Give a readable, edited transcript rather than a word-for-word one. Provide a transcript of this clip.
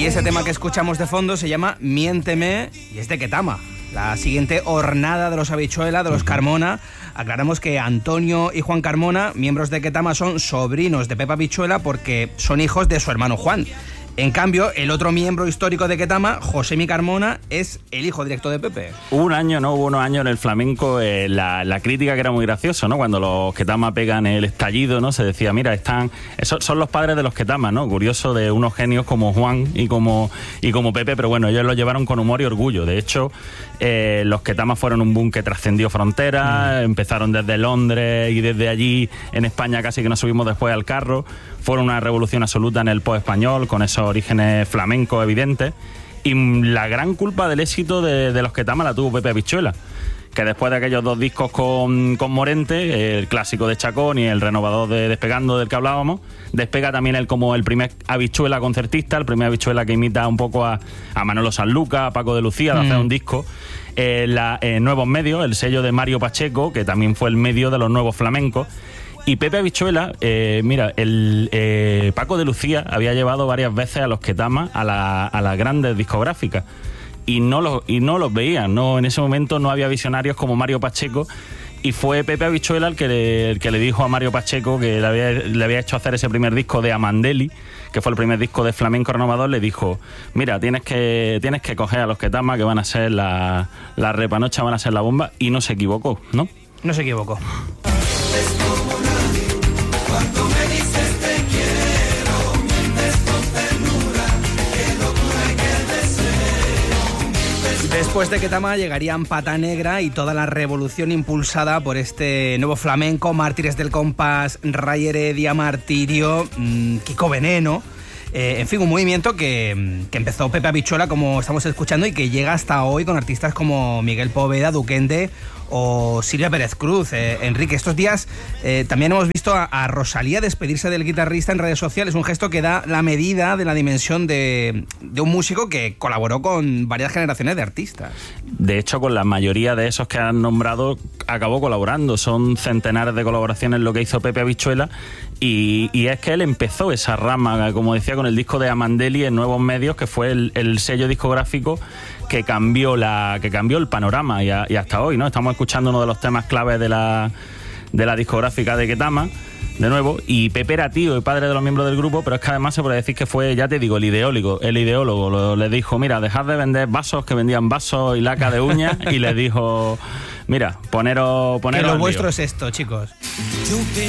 Y ese tema que escuchamos de fondo se llama Miénteme y es de Ketama. La siguiente hornada de los Habichuela, de los Carmona. Aclaramos que Antonio y Juan Carmona, miembros de Ketama, son sobrinos de Pepe Habichuela porque son hijos de su hermano Juan. En cambio, el otro miembro histórico de Ketama, Josemi Carmona, es el hijo directo de Pepe. Hubo unos años en el flamenco la crítica que era muy gracioso, ¿no? Cuando los Ketama pegan el estallido, ¿no? Se decía, mira, son los padres de los Ketama, ¿no? Curioso, de unos genios como Juan y como Pepe, pero bueno, ellos lo llevaron con humor y orgullo. De hecho, los Ketama fueron un boom que trascendió fronteras, empezaron desde Londres y desde allí en España casi que nos subimos después al carro. Fueron una revolución absoluta en el pop español, con esos orígenes flamencos evidentes, y la gran culpa del éxito de los Ketama la tuvo Pepe Habichuela, que después de aquellos dos discos con Morente, el clásico de Chacón y el renovador de Despegando del que hablábamos, despega también él como el primer Habichuela concertista, el primer Habichuela que imita un poco a Manolo Sanlúcar, a Paco de Lucía, de hacer un disco. Nuevos Medios, el sello de Mario Pacheco, que también fue el medio de los nuevos flamencos. Y Pepe Habichuela, Paco de Lucía había llevado varias veces a los Ketama a las grandes discográficas y no los veían, ¿no? En ese momento no había visionarios como Mario Pacheco, y fue Pepe Habichuela el que le dijo a Mario Pacheco, que le había hecho hacer ese primer disco de Amandeli, que fue el primer disco de flamenco renovador. Le dijo, mira, tienes que coger a los Ketama, que van a ser la repanocha, van a ser la bomba, y no se equivocó, ¿no? No se equivocó. Cuando me dices te quiero, mientes con ternura, qué locura y qué deseo. Después de Ketama llegarían Pata Negra y toda la revolución impulsada por este nuevo flamenco, Mártires del Compás, Ray Heredia, Martirio, Kiko Veneno. En fin, un movimiento que empezó Pepe Habichuela, como estamos escuchando, y que llega hasta hoy con artistas como Miguel Poveda, Duquende o Silvia Pérez Cruz. Enrique, estos días también hemos visto a Rosalía despedirse del guitarrista en redes sociales, un gesto que da la medida de la dimensión de un músico que colaboró con varias generaciones de artistas. De hecho, con la mayoría de esos que han nombrado acabó colaborando. Son centenares de colaboraciones lo que hizo Pepe Habichuela, y es que él empezó esa rama, como decía, con el disco de Amandeli en Nuevos Medios, que fue el sello discográfico que cambió el panorama, y hasta hoy, ¿no? Estamos escuchando uno de los temas claves de la discográfica de Ketama, de nuevo, y Pepe era tío y padre de los miembros del grupo, pero es que además se puede decir que fue, ya te digo, el ideólogo. Le dijo, mira, dejad de vender vasos, que vendían vasos y laca de uñas, y les dijo, mira, poneros que lo al vuestro lío. es esto, chicos.